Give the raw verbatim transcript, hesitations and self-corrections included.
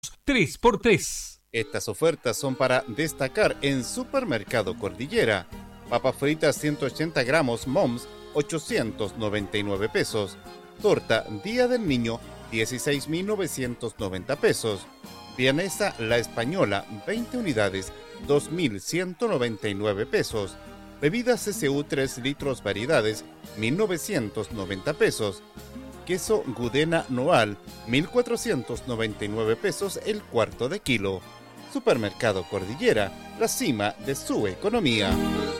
tres por tres. Estas ofertas son para destacar en Supermercado Cordillera. Papas fritas ciento ochenta gramos Moms, ochocientos noventa y nueve pesos. Torta Día del Niño, dieciséis mil novecientos noventa pesos. Vienesa La Española, veinte unidades, dos mil ciento noventa y nueve pesos. Bebidas C C U tres litros variedades, mil novecientos noventa pesos. Queso Gudena Noal, mil cuatrocientos noventa y nueve pesos el cuarto de kilo. Supermercado Cordillera, la cima de su economía.